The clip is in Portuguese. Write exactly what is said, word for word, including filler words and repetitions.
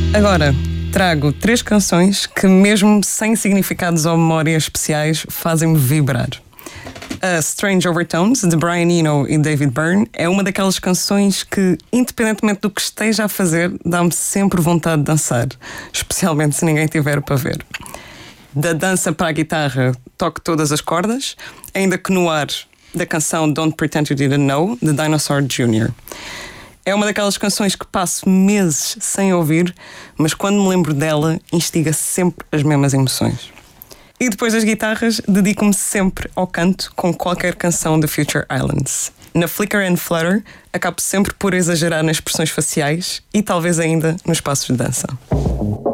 Agora, trago três canções que, mesmo sem significados ou memórias especiais, fazem-me vibrar. A Strange Overtones, de Brian Eno e David Byrne, é uma daquelas canções que, independentemente do que esteja a fazer, dá-me sempre vontade de dançar, especialmente se ninguém tiver para ver. Da dança para a guitarra, toco todas as cordas, ainda que no ar da canção Don't Pretend You Didn't Know, de Dinosaur júnior É uma daquelas canções que passo meses sem ouvir, mas quando me lembro dela, instiga sempre as mesmas emoções. E depois das guitarras, dedico-me sempre ao canto com qualquer canção de Future Islands. Na Flicker and Flutter, acabo sempre por exagerar nas expressões faciais e talvez ainda nos passos de dança.